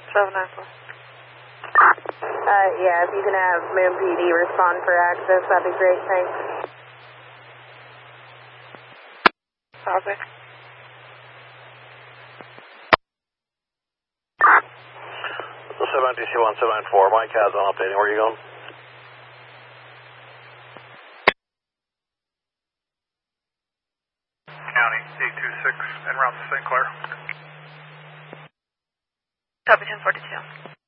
794. Yeah, if you can have Moon PD respond for access, that'd be great, thanks. Copy. 7DC-174, Mike has on updating. Where are you going? County 826 en route to St. Clair. Copy 1042.